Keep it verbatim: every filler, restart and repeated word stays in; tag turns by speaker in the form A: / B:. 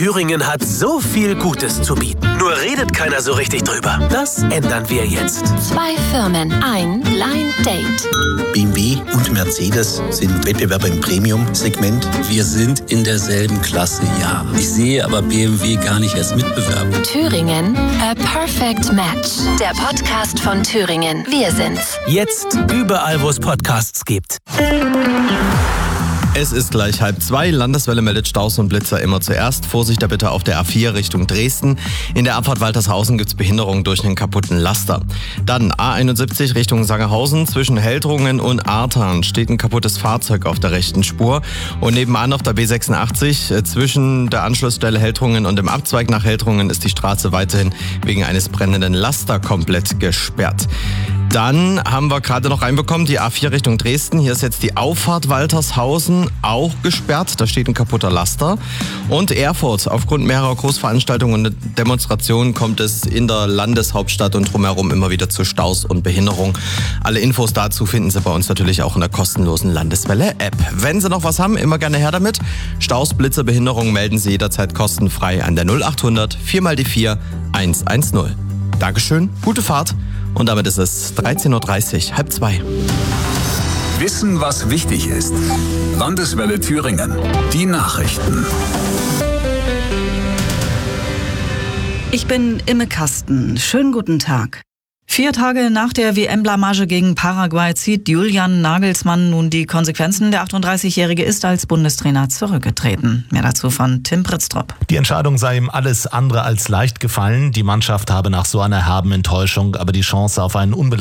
A: Thüringen hat so viel Gutes zu bieten. Nur redet keiner so richtig drüber. Das ändern wir jetzt.
B: Zwei Firmen, ein Blind Date.
C: B M W und Mercedes sind Wettbewerber im Premium-Segment.
D: Wir sind in derselben Klasse, ja. Ich sehe aber B M W gar nicht als Mitbewerber.
B: Thüringen, a perfect match. Der Podcast von Thüringen. Wir sind's.
A: Jetzt überall, wo es Podcasts gibt.
E: Es ist gleich halb zwei. Landeswelle meldet Staus und Blitzer immer zuerst. Vorsicht da bitte auf der A vier Richtung Dresden. In der Abfahrt Waltershausen gibt es Behinderung durch einen kaputten Laster. Dann A einundsiebzig Richtung Sangerhausen. Zwischen Heldrungen und Artern steht ein kaputtes Fahrzeug auf der rechten Spur. Und nebenan auf der B sechsundachtzig zwischen der Anschlussstelle Heldrungen und dem Abzweig nach Heldrungen ist die Straße weiterhin wegen eines brennenden Laster komplett gesperrt. Dann haben wir gerade noch reinbekommen, die A vier Richtung Dresden. Hier ist jetzt die Auffahrt Waltershausen auch gesperrt. Da steht ein kaputter Laster. Und Erfurt. Aufgrund mehrerer Großveranstaltungen und Demonstrationen kommt es in der Landeshauptstadt und drumherum immer wieder zu Staus und Behinderung. Alle Infos dazu finden Sie bei uns natürlich auch in der kostenlosen Landeswelle-App. Wenn Sie noch was haben, immer gerne her damit. Staus, Blitzer, Behinderung melden Sie jederzeit kostenfrei an der null achthundert vier mal die vier eins eins null. Dankeschön, gute Fahrt. Und damit ist es dreizehn Uhr dreißig, halb zwei.
F: Wissen, was wichtig ist. Landeswelle Thüringen. Die Nachrichten.
G: Ich bin Imme Kasten. Schönen guten Tag. Vier Tage nach der W M-Blamage gegen Paraguay zieht Julian Nagelsmann nun die Konsequenzen. Der achtunddreißigjährige ist als Bundestrainer zurückgetreten. Mehr dazu von Tim Pritztrup.
H: Die Entscheidung sei ihm alles andere als leicht gefallen. Die Mannschaft habe nach so einer herben Enttäuschung aber die Chance auf einen unbelasteten